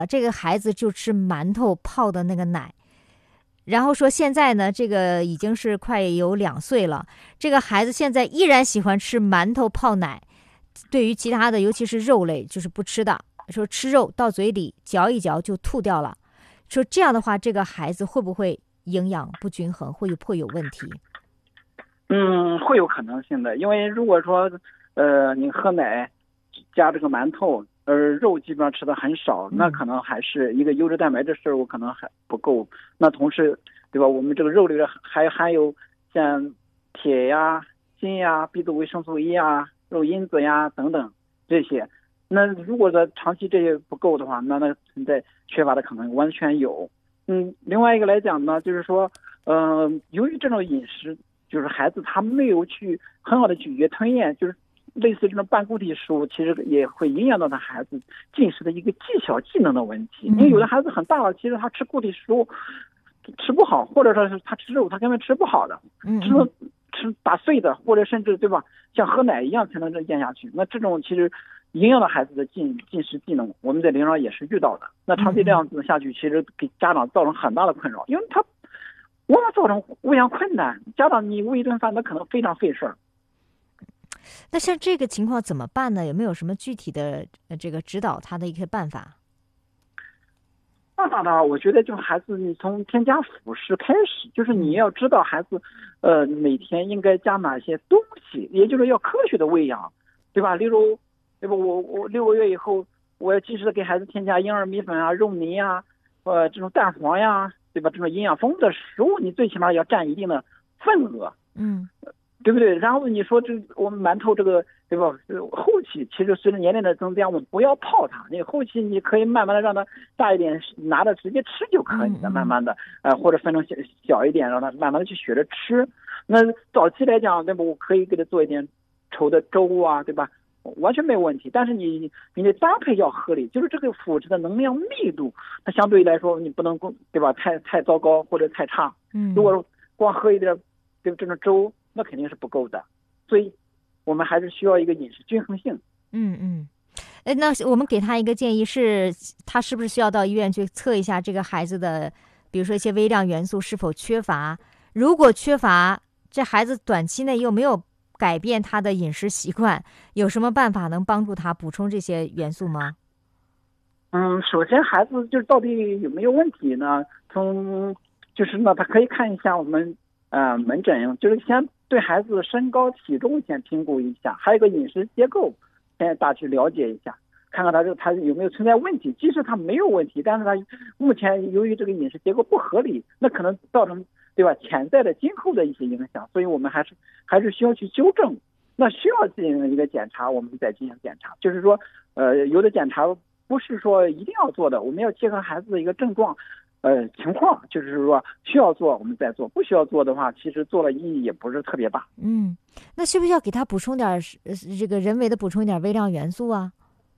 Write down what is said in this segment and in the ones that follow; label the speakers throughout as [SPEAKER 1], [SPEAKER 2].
[SPEAKER 1] 这个孩子就吃馒头泡的那个奶。然后说现在呢，这个已经是快有2岁了，这个孩子现在依然喜欢吃馒头泡奶，对于其他的尤其是肉类就是不吃的，说吃肉到嘴里嚼一嚼就吐掉了，说这样的话这个孩子会不会营养不均衡，会有问题？
[SPEAKER 2] 会有可能性的，因为如果说你喝奶加这个馒头，肉基本上吃的很少，那可能还是一个优质蛋白质摄入可能还不够。那同时，对吧？我们这个肉里边还含有像铁呀、锌呀、B 族维生素 E 呀、肉因子呀等等这些。那如果说长期这些不够的话，那存在缺乏的可能完全有。另外一个来讲呢，就是说，由于这种饮食，就是孩子他没有去很好的咀嚼吞咽，就是类似这种半固体食物，其实也会影响到他孩子进食的一个技巧技能的问题。因为有的孩子很大了，其实他吃固体食物吃不好，或者说是他吃肉他根本吃不好的，吃打碎的，或者甚至对吧，像喝奶一样才能咽下去。那这种其实影响到孩子的进食技能，我们在临床也是遇到的。那长期这样子下去，其实给家长造成很大的困扰，因为他往往造成喂养困难，家长你喂一顿饭，那可能非常费事儿。
[SPEAKER 1] 那像这个情况怎么办呢？有没有什么具体的这个指导他的一些办法？
[SPEAKER 2] 办法呢，我觉得就是孩子你从添加辅食开始，就是你要知道孩子每天应该加哪些东西，也就是要科学的喂养，对吧？例如，对吧？我6个月以后，我要及时的给孩子添加婴儿米粉啊、肉泥啊、这种蛋黄呀，对吧？这种营养丰富的食物，你最起码要占一定的份额。对不对？然后你说我们馒头这个，对吧？后期其实随着年龄的增加，我们不要泡它。你后期你可以慢慢的让它大一点，拿着直接吃就可以了。慢慢的，或者分成小一点，让它慢慢的去学着吃。那早期来讲，对吧？我可以给它做一点稠的粥啊，对吧？完全没有问题。但是你的搭配要合理，就是这个辅食的能量密度，它相对来说你不能对吧？太糟糕或者太差。如果光喝一点这种粥，那肯定是不够的，所以我们还是需要一个饮食均衡性。
[SPEAKER 1] 那我们给他一个建议是，他是不是需要到医院去测一下这个孩子的，比如说一些微量元素是否缺乏？如果缺乏，这孩子短期内又没有改变他的饮食习惯，有什么办法能帮助他补充这些元素吗？
[SPEAKER 2] 首先孩子就是到底有没有问题呢？就是呢，他可以看一下我们门诊，就是先对孩子身高体重先评估一下，还有一个饮食结构先大体了解一下，看看他有没有存在问题。即使他没有问题，但是他目前由于这个饮食结构不合理，那可能造成对吧潜在的今后的一些影响，所以我们还是需要去纠正。那需要进行一个检查，我们再进行检查。就是说有的检查不是说一定要做的，我们要结合孩子的一个症状情况，就是说需要做我们再做，不需要做的话，其实做了意义也不是特别大。
[SPEAKER 1] 那需不需要给他补充点这个人为的补充一点微量元素啊？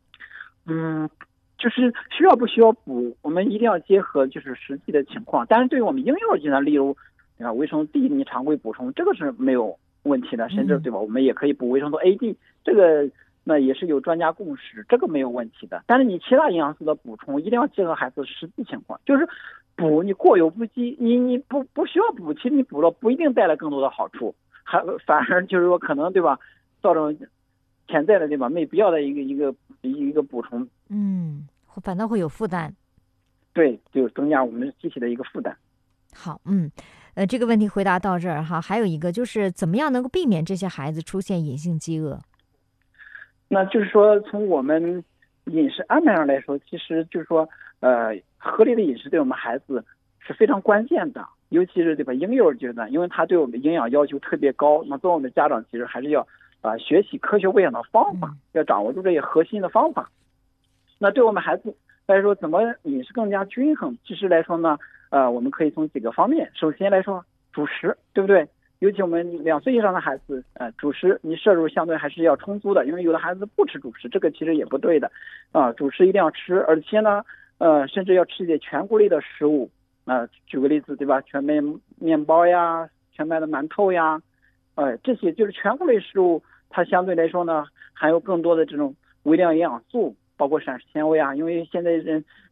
[SPEAKER 2] 就是需要不需要补，我们一定要结合就是实际的情况。但是对于我们婴幼儿阶段，例如维生素 D 你常规补充，这个是没有问题的，甚至对吧？我们也可以补维生素 AD， 这个那也是有专家共识，这个没有问题的。但是你其他营养素的补充一定要结合孩子实际情况，就是补你过犹不及，你不需要补，其实你补了不一定带来更多的好处，反而就是说可能对吧，造成潜在的对吧没必要的一个补充，
[SPEAKER 1] 反倒会有负担。
[SPEAKER 2] 对，就增加我们机体的一个负担。
[SPEAKER 1] 好，这个问题回答到这儿哈，还有一个就是怎么样能够避免这些孩子出现隐性饥饿？
[SPEAKER 2] 那就是说，从我们饮食安排上来说，其实就是说，合理的饮食对我们孩子是非常关键的，尤其是对吧婴幼儿阶段，因为他对我们营养要求特别高。那作为我们的家长，其实还是要学习科学喂养的方法，要掌握住这些核心的方法。那对我们孩子来说，怎么饮食更加均衡？其实来说呢，我们可以从几个方面。首先来说，主食，对不对？尤其我们2岁以上的孩子，主食你摄入相对还是要充足的，因为有的孩子不吃主食，这个其实也不对的，主食一定要吃，而且呢，甚至要吃一些全谷类的食物，举个例子，对吧？全麦面包呀，全麦的馒头呀，这些就是全谷类食物，它相对来说呢，含有更多的这种微量营养素，包括膳食纤维啊，因为现在人